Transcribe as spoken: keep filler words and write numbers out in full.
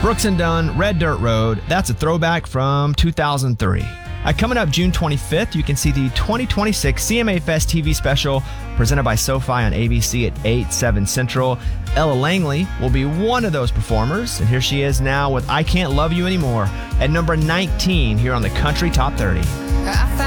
Brooks and Dunn, Red Dirt Road. That's a throwback from two thousand three. Uh, coming up June twenty-fifth, you can see the twenty twenty-six C M A Fest T V special presented by SoFi on A B C at eight, seven Central. Ella Langley will be one of those performers, and here she is now with I Can't Love You Anymore at number nineteen here on the Country Top thirty.